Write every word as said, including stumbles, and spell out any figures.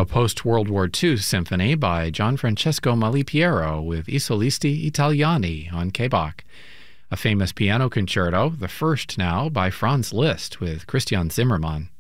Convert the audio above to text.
a post-World War Two symphony by Gianfrancesco Malipiero with I Solisti Italiani on K Bach, a famous piano concerto, the first now by Franz Liszt with Christian Zimmermann,